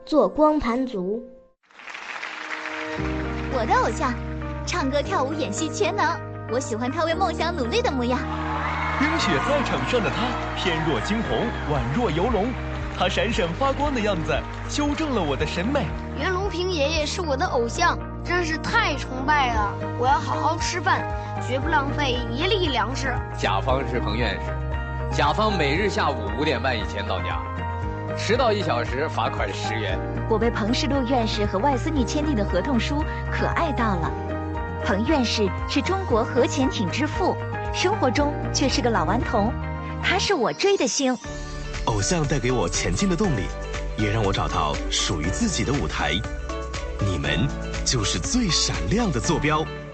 做光盘族。 我的偶像，唱歌、跳舞、演戏全能。我喜欢他为梦想努力的模样。 冰雪赛场上的他，翩若惊鸿，宛若游龙。他闪闪发光的样子，修正了我的审美。 袁隆平爷爷是我的偶像，真是太崇拜了。我要好好吃饭，绝不浪费一粒粮食。 甲方是彭院士，甲方每日下午5点半以前到家，迟到1小时罚款10元。 我被彭世禄院士和外斯密签订的合同书可爱到了。彭院士是中国核潜艇之父，生活中却是个老顽童。他是我追的星。 偶像带给我前进的动力，也让我找到属于自己的舞台。你们就是最闪亮的坐标。